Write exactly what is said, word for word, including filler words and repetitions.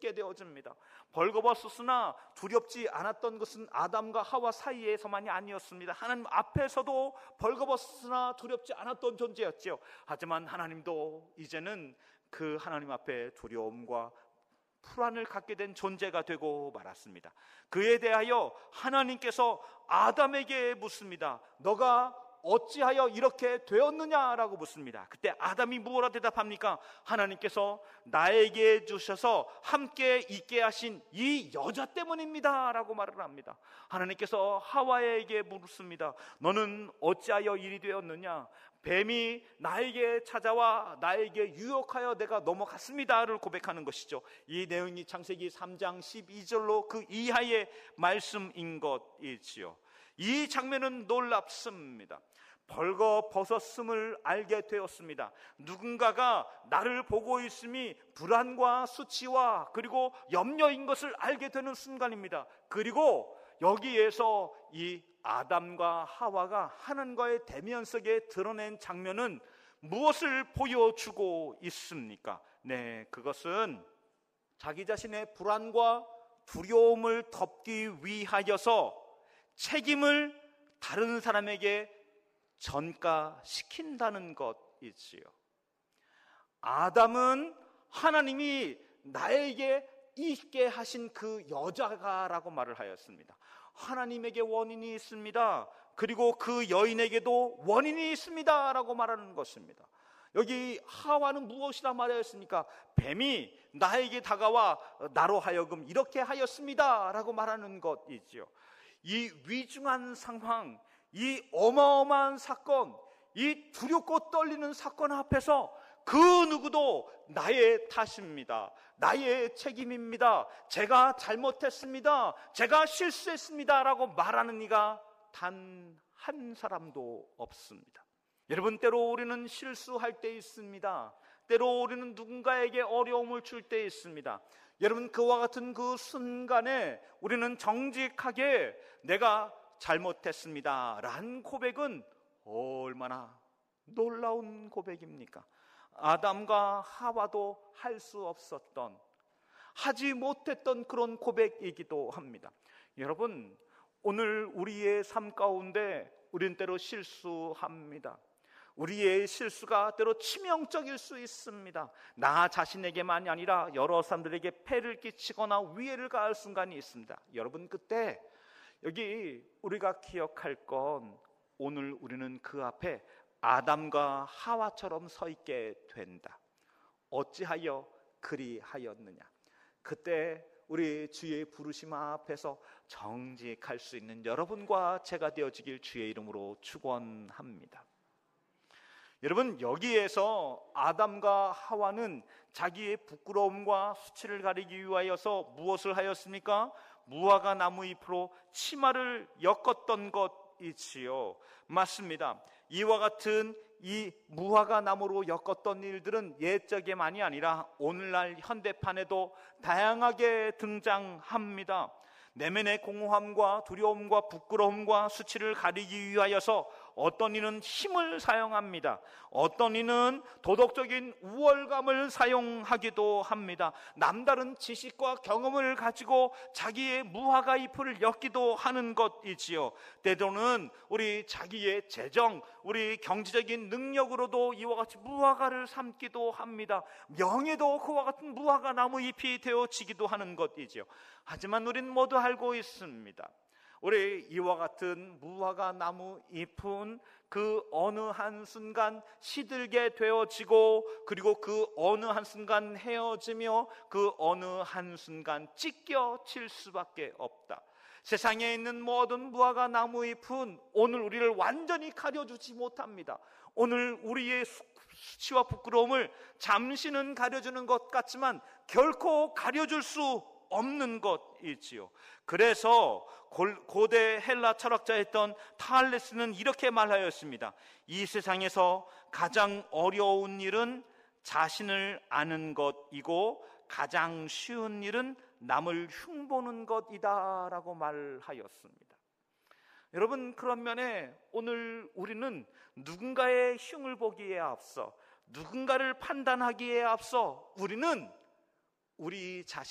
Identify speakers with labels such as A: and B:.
A: 숨게 되어집니다. 벌거벗었으나 두렵지 않았던 것은 아담과 하와 사이에서만이 아니었습니다. 하나님 앞에서도 벌거벗었으나 두렵지 않았던 존재였죠. 하지만 하나님도 이제는 그 하나님 앞에 두려움과 불안을 갖게 된 존재가 되고 말았습니다. 그에 대하여 하나님께서 아담에게 묻습니다. 너가 어찌하여 이렇게 되었느냐라고 묻습니다. 그때 아담이 무엇라 대답합니까? 하나님께서 나에게 주셔서 함께 있게 하신 이 여자 때문입니다 라고 말을 합니다. 하나님께서 하와에게 묻습니다. 너는 어찌하여 일이 되었느냐? 뱀이 나에게 찾아와 나에게 유혹하여 내가 넘어갔습니다를 고백하는 것이죠. 이 내용이 창세기 삼 장 십이 절로 그 이하의 말씀인 것이지요. 이 장면은 놀랍습니다. 벌거벗었음을 알게 되었습니다. 누군가가 나를 보고 있음이 불안과 수치와 그리고 염려인 것을 알게 되는 순간입니다. 그리고 여기에서 이 아담과 하와가 하나님과의 대면 속에 드러낸 장면은 무엇을 보여주고 있습니까? 네, 그것은 자기 자신의 불안과 두려움을 덮기 위하여서 책임을 다른 사람에게 전가시킨다는 것이지요. 아담은 하나님이 나에게 있게 하신 그 여자가라고 말을 하였습니다. 하나님에게 원인이 있습니다. 그리고 그 여인에게도 원인이 있습니다 라고 말하는 것입니다. 여기 하와는 무엇이라 말하였습니까? 뱀이 나에게 다가와 나로 하여금 이렇게 하였습니다 라고 말하는 것이지요. 이 위중한 상황, 이 어마어마한 사건, 이 두렵고 떨리는 사건 앞에서 그 누구도 나의 탓입니다, 나의 책임입니다, 제가 잘못했습니다, 제가 실수했습니다 라고 말하는 이가 단 한 사람도 없습니다. 여러분, 때로 우리는 실수할 때 있습니다. 때로 우리는 누군가에게 어려움을 줄 때 있습니다. 여러분, 그와 같은 그 순간에 우리는 정직하게 내가 잘못했습니다 라는 고백은 얼마나 놀라운 고백입니까? 아담과 하와도 할 수 없었던, 하지 못했던 그런 고백이기도 합니다. 여러분, 오늘 우리의 삶 가운데 우리는 때로 실수합니다. 우리의 실수가 때로 치명적일 수 있습니다. 나 자신에게만이 아니라 여러 사람들에게 폐를 끼치거나 위해를 가할 순간이 있습니다. 여러분, 그때 여기 우리가 기억할 건 오늘 우리는 그 앞에 아담과 하와처럼 서 있게 된다. 어찌하여 그리하였느냐? 그때 우리 주의 부르심 앞에서 정직할 수 있는 여러분과 제가 되어지길 주의 이름으로 축원합니다. 여러분, 여기에서 아담과 하와는 자기의 부끄러움과 수치를 가리기 위하여서 무엇을 하였습니까? 무화과 나무 잎으로 치마를 엮었던 것이지요. 맞습니다. 이와 같은 이 무화과 나무로 엮었던 일들은 옛적에만이 아니라 오늘날 현대판에도 다양하게 등장합니다. 내면의 공허함과 두려움과 부끄러움과 수치를 가리기 위하여서 어떤 이는 힘을 사용합니다. 어떤 이는 도덕적인 우월감을 사용하기도 합니다. 남다른 지식과 경험을 가지고 자기의 무화과 잎을 엮기도 하는 것이지요. 때로는 우리 자기의 재정, 우리 경제적인 능력으로도 이와 같이 무화과를 삼기도 합니다. 명예도 그와 같은 무화과 나무 잎이 되어지기도 하는 것이지요. 하지만 우리는 모두 알고 있습니다. 우리 이와 같은 무화과 나무 잎은 그 어느 한순간 시들게 되어지고, 그리고 그 어느 한순간 헤어지며 그 어느 한순간 찢겨질 수밖에 없다. 세상에 있는 모든 무화과 나무 잎은 오늘 우리를 완전히 가려주지 못합니다. 오늘 우리의 수치와 부끄러움을 잠시는 가려주는 것 같지만 결코 가려줄 수 없는 것이지요. 그래서 고대 헬라 철학자였던 탈레스는 이렇게 말하였습니다. 이 세상에서 가장 어려운 일은 자신을 아는 것이고 가장 쉬운 일은 남을 흉보는 것이다 라고 말하였습니다. 여러분, 그런 면에 오늘 우리는 누군가의 흉을 보기에 앞서, 누군가를 판단하기에 앞서 우리는 우리 자신